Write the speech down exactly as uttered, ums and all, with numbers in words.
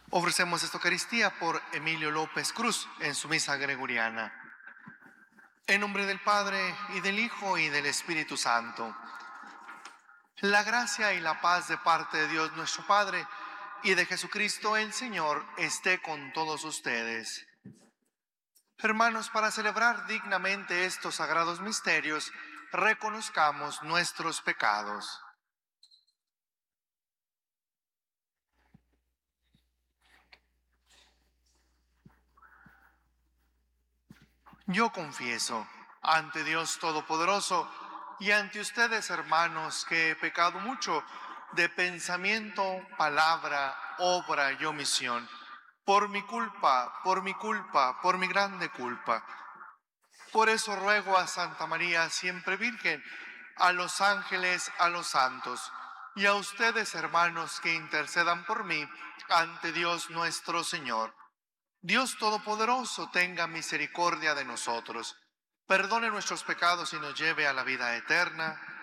Ofrecemos esta Eucaristía por Emilio López Cruz en su misa gregoriana. En nombre del Padre, y del Hijo, y del Espíritu Santo. La gracia y la paz de parte de Dios nuestro Padre y de Jesucristo el Señor esté con todos ustedes. Hermanos, para celebrar dignamente estos sagrados misterios, reconozcamos nuestros pecados. Yo confieso ante Dios Todopoderoso y ante ustedes, hermanos, que he pecado mucho de pensamiento, palabra, obra y omisión. Por mi culpa, por mi culpa, por mi grande culpa. Por eso ruego a Santa María, siempre Virgen, a los ángeles, a los santos, y a ustedes, hermanos, que intercedan por mí ante Dios nuestro Señor. Dios Todopoderoso tenga misericordia de nosotros, perdone nuestros pecados y nos lleve a la vida eterna.